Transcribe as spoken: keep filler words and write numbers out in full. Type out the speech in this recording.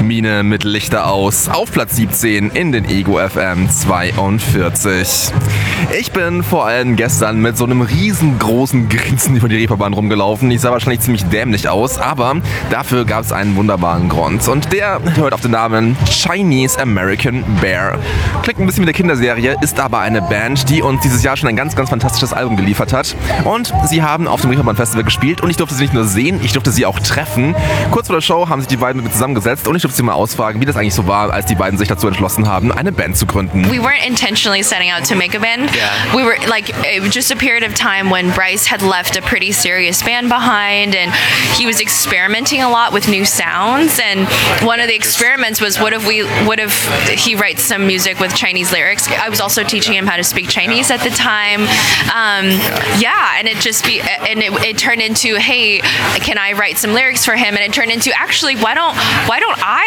Mine mit Lichter aus. Auf Platz siebzehn in den Ego F M zweiundvierzig. Ich bin vor allem gestern mit so einem riesengroßen Grinsen über die Reeperbahn rumgelaufen. Ich sah wahrscheinlich ziemlich dämlich aus, aber dafür gab es einen wunderbaren Grund. Und der hört auf den Namen Chinese American Bear. Klingt ein bisschen wie eine Kinderserie, ist aber eine Band, die uns dieses Jahr schon ein ganz, ganz fantastisches Album geliefert hat. Und sie haben auf dem Reeperbahn Festival gespielt und ich durfte sie nicht nur sehen, ich durfte sie auch treffen. Kurz vor der Show haben sich die beiden mit mir zusammengesetzt und ich durfte sie mal ausfragen, wie das eigentlich so war, als die beiden sich dazu entschlossen haben, eine Band zu gründen. We weren't intentionally setting out to make a band. Yeah. We were like, it was just a period of time when Bryce had left a pretty serious band behind and he was experimenting a lot with new sounds. And one of the experiments was, what if we, what if he writes some music with Chinese lyrics? I was also teaching him how to speak Chinese at the time. Um, yeah, and it just be, and it, it turned into, hey, can I write some lyrics for him? And it turned into, actually, why don't, why don't I